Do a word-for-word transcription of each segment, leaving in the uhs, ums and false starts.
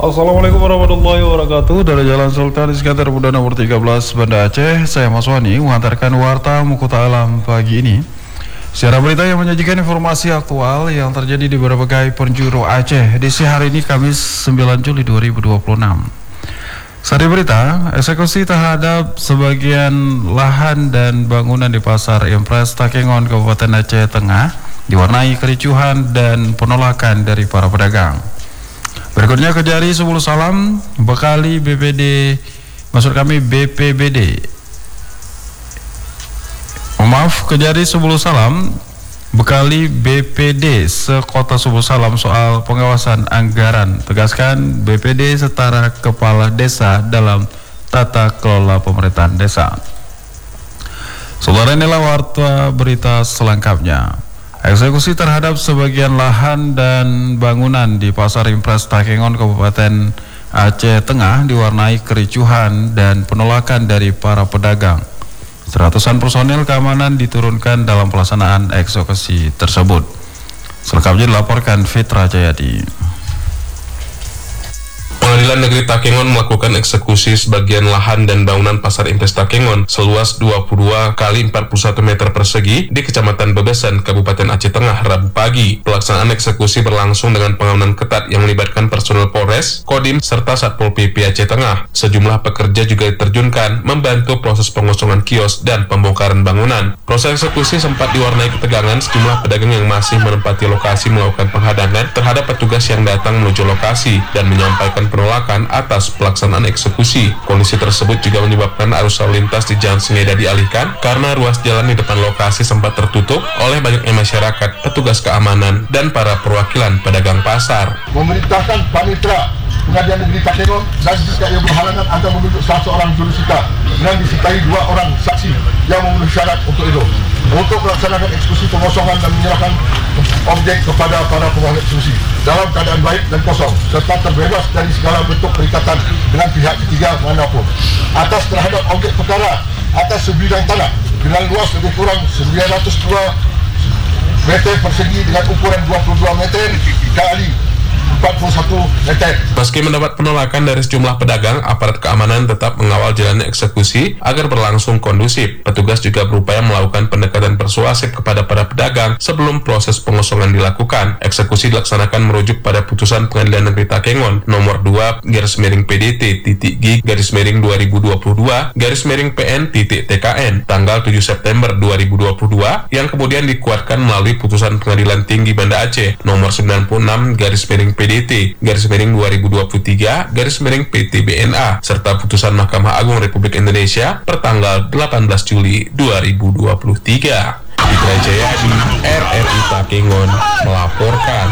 Assalamualaikum warahmatullahi wabarakatuh. Dari Jalan Sultan Iskandar Muda nomor tiga belas Banda Aceh, saya Mas Wani mengantarkan warta Mukuta Alam pagi ini. Secara berita yang menyajikan informasi aktual yang terjadi di berbagai penjuru Aceh di hari ini Kamis sembilan Juli dua ribu dua puluh enam. Sari berita, eksekusi terhadap sebagian lahan dan bangunan di Pasar Impres Takengon, Kabupaten Aceh Tengah diwarnai kericuhan dan penolakan dari para pedagang. Berikutnya Kejari sepuluh Salam, Bekali B P D, maksud kami B P B D. Oh, maaf, Kejari sepuluh Salam, Bekali B P D sekota sepuluh Salam soal pengawasan anggaran. Tegaskan B P D setara kepala desa dalam tata kelola pemerintahan desa. Saudara, inilah warta berita selengkapnya. Eksekusi terhadap sebagian lahan dan bangunan di Pasar Impres Takengon, Kabupaten Aceh Tengah diwarnai kericuhan dan penolakan dari para pedagang. Seratusan personil keamanan diturunkan dalam pelaksanaan eksekusi tersebut. Selengkapnya dilaporkan Fitra Jayadi. Pengadilan Negeri Takengon melakukan eksekusi sebagian lahan dan bangunan Pasar Impres Takengon seluas dua puluh dua kali empat puluh satu meter persegi di Kecamatan Bebesan, Kabupaten Aceh Tengah, Rabu pagi. Pelaksanaan eksekusi berlangsung dengan pengamanan ketat yang melibatkan personel Polres, Kodim, serta Satpol P P Aceh Tengah. Sejumlah pekerja juga diterjunkan membantu proses pengosongan kios dan pembongkaran bangunan. Proses eksekusi sempat diwarnai ketegangan sejumlah pedagang yang masih menempati lokasi melakukan penghadangan terhadap petugas yang datang menuju lokasi dan menyampaikan penolakan atas pelaksanaan eksekusi. Kondisi tersebut juga menyebabkan arus lalu lintas di Jalan Sengeda dialihkan karena ruas jalan di depan lokasi sempat tertutup oleh banyaknya masyarakat, petugas keamanan, dan para perwakilan pedagang pasar. Memerintahkan Panitra Pengadilan Negeri Takengon dan jika ia berhalangan akan menunjuk salah seorang jurusita dan disertai dua orang saksi yang memenuhi syarat untuk itu untuk melaksanakan eksekusi pengosongan dan menyerahkan objek kepada para pembuat eksekusi dalam keadaan baik dan kosong serta terbebas dari segala bentuk perikatan dengan pihak ketiga manapun. Atas terhadap objek perkara atas sebidang tanah dengan luas lebih kurang sembilan ratus dua meter persegi dengan ukuran dua puluh dua meter kali empat puluh satu meter. Meski mendapat penolakan dari sejumlah pedagang, aparat keamanan tetap mengawal jalannya eksekusi agar berlangsung kondusif. Petugas juga berupaya melakukan pendekatan persuasif kepada para pedagang sebelum proses pengosongan dilakukan. Eksekusi dilaksanakan merujuk pada putusan Pengadilan Negeri Takengon nomor dua garis miring P D T titik G garis miring dua ribu dua puluh dua garis miring P N titik T K N tanggal tujuh September dua ribu dua puluh dua yang kemudian dikuatkan melalui putusan Pengadilan Tinggi Banda Aceh nomor sembilan puluh enam garis miring P D T garis miring dua ribu dua puluh tiga garis miring P T B N A serta putusan Mahkamah Agung Republik Indonesia pertanggal delapan belas Juli dua ribu dua puluh tiga. Fitra Jayadi, R R I Takengon melaporkan.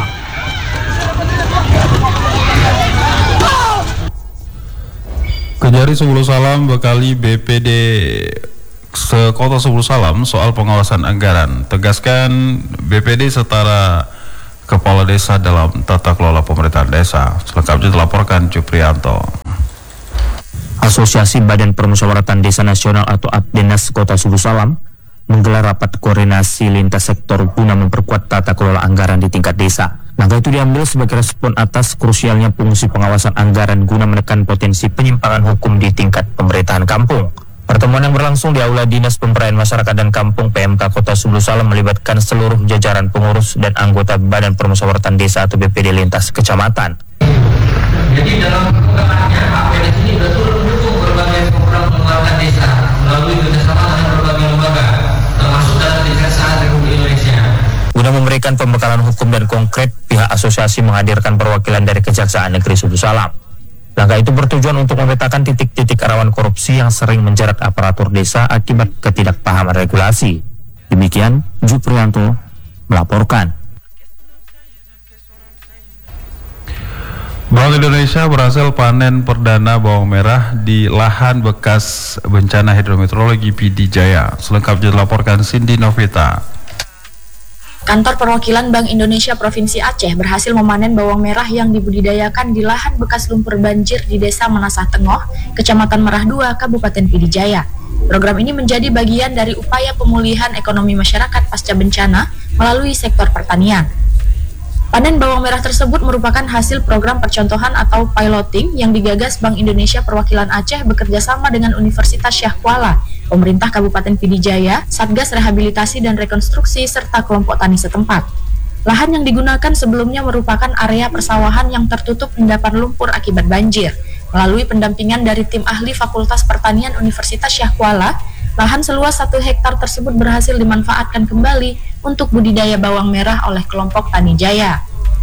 Kejari sepuluh Salam, Bekali B P D sekota sepuluh Salam soal pengawasan anggaran. Tegaskan B P D setara kepala desa dalam tata kelola pemerintahan desa. Selengkapnya dilaporkan Juprianto. Asosiasi Badan Permusyawaratan Desa Nasional atau APDENAS Kota Sepuluh Salam menggelar rapat koordinasi lintas sektor guna memperkuat tata kelola anggaran di tingkat desa. Langkah itu diambil sebagai respon atas krusialnya fungsi pengawasan anggaran guna menekan potensi penyimpangan hukum di tingkat pemerintahan kampung. Pertemuan yang berlangsung di Aula Dinas Pemberdayaan Masyarakat dan Kampung P M K Kota Sepuluh Salam melibatkan seluruh jajaran pengurus dan anggota Badan Permusyawaratan Desa atau B P D lintas kecamatan. Jadi dalam perkembangannya A P D S ini betul mendukung berbagai program pengembangan desa melalui kerjasama dengan berbagai lembaga termasuk dalam Kejaksaan Republik Indonesia. Guna memberikan pembekalan hukum dan konkret, pihak asosiasi menghadirkan perwakilan dari Kejaksaan Negeri Sepuluh Salam. Langkah itu bertujuan untuk memetakan titik-titik rawan korupsi yang sering menjerat aparatur desa akibat ketidakpahaman regulasi. Demikian, Juprianto melaporkan. Bank Indonesia berhasil panen perdana bawang merah di lahan bekas bencana hidrometeorologi P D Jaya. Selengkapnya dilaporkan Cindy Novita. Kantor Perwakilan Bank Indonesia Provinsi Aceh berhasil memanen bawang merah yang dibudidayakan di lahan bekas lumpur banjir di Desa Menasah Tengoh, Kecamatan Merah dua, Kabupaten P D Jaya. Program ini menjadi bagian dari upaya pemulihan ekonomi masyarakat pasca bencana melalui sektor pertanian. Panen bawang merah tersebut merupakan hasil program percontohan atau piloting yang digagas Bank Indonesia Perwakilan Aceh bekerjasama dengan Universitas Syah Kuala, pemerintah Kabupaten Pidijaya, Satgas Rehabilitasi dan Rekonstruksi, serta kelompok tani setempat. Lahan yang digunakan sebelumnya merupakan area persawahan yang tertutup endapan lumpur akibat banjir. Melalui pendampingan dari tim ahli Fakultas Pertanian Universitas Syah Kuala, lahan seluas satu hektar tersebut berhasil dimanfaatkan kembali untuk budidaya bawang merah oleh kelompok Tani Jaya.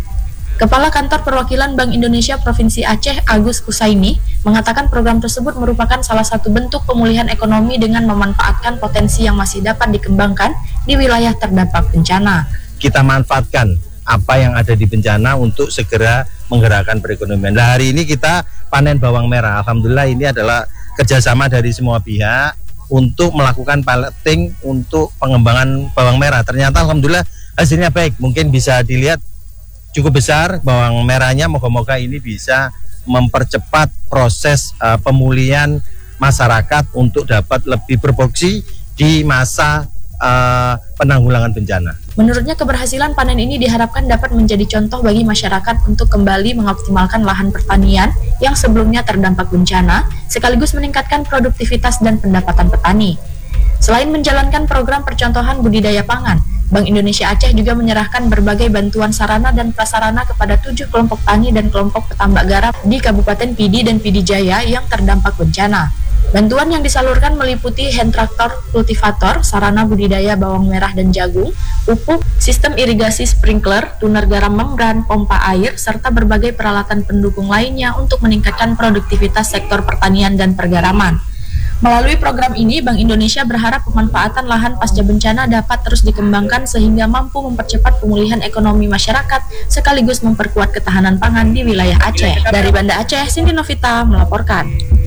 Kepala Kantor Perwakilan Bank Indonesia Provinsi Aceh, Agus Kusaini, mengatakan program tersebut merupakan salah satu bentuk pemulihan ekonomi dengan memanfaatkan potensi yang masih dapat dikembangkan di wilayah terdampak bencana. Kita manfaatkan apa yang ada di bencana untuk segera menggerakkan perekonomian. Nah, hari ini kita panen bawang merah. Alhamdulillah ini adalah kerjasama dari semua pihak untuk melakukan piloting untuk pengembangan bawang merah. Ternyata alhamdulillah hasilnya baik. Mungkin bisa dilihat cukup besar bawang merahnya. Moga-moga ini bisa mempercepat proses uh, pemulihan masyarakat untuk dapat lebih berfungsi di masa uh, penanggulangan bencana. Menurutnya, keberhasilan panen ini diharapkan dapat menjadi contoh bagi masyarakat untuk kembali mengoptimalkan lahan pertanian yang sebelumnya terdampak bencana, sekaligus meningkatkan produktivitas dan pendapatan petani. Selain menjalankan program percontohan budidaya pangan, Bank Indonesia Aceh juga menyerahkan berbagai bantuan sarana dan prasarana kepada tujuh kelompok tani dan kelompok petambak garam di Kabupaten Pidi dan Pidijaya yang terdampak bencana. Bantuan yang disalurkan meliputi hand traktor, kultivator, sarana budidaya bawang merah dan jagung, pupuk, sistem irigasi sprinkler, tuner garam membran, pompa air, serta berbagai peralatan pendukung lainnya untuk meningkatkan produktivitas sektor pertanian dan pergaraman. Melalui program ini, Bank Indonesia berharap pemanfaatan lahan pasca bencana dapat terus dikembangkan sehingga mampu mempercepat pemulihan ekonomi masyarakat sekaligus memperkuat ketahanan pangan di wilayah Aceh. Dari Banda Aceh, Cindy Novita melaporkan.